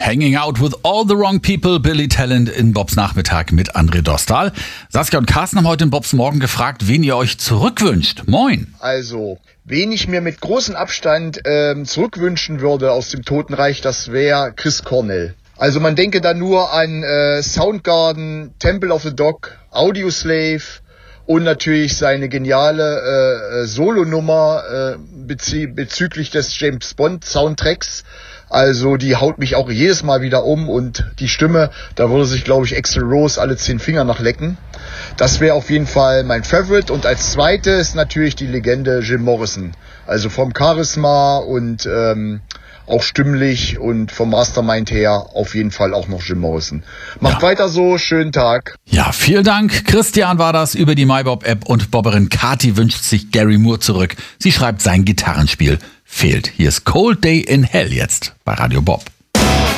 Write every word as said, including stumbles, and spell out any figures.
Hanging Out with All the Wrong People, Billy Talent in Bobs Nachmittag mit André Dostal. Saskia und Carsten haben heute in Bobs Morgen gefragt, wen ihr euch zurückwünscht. Moin. Also, wen ich mir mit großem Abstand ähm, zurückwünschen würde aus dem Totenreich, das wäre Chris Cornell. Also man denke da nur an äh, Soundgarden, Temple of the Dog, Audioslave und natürlich seine geniale äh, Solonummer äh, bezü- bezüglich des James Bond Soundtracks. Also die haut mich auch jedes Mal wieder um und die Stimme, da würde sich, glaube ich, Axl Rose alle zehn Finger nach lecken. Das wäre auf jeden Fall mein Favorite. Und als zweites natürlich die Legende Jim Morrison. Also vom Charisma und ähm, auch stimmlich und vom Mastermind her auf jeden Fall auch noch Jim Morrison. Macht ja. weiter so, schönen Tag. Ja, vielen Dank. Christian war das über die MyBob-App und Bobberin Kati wünscht sich Gary Moore zurück. Sie schreibt, sein Gitarrenspiel fehlt. Hier ist Cold Day in Hell jetzt bei Radio Bob.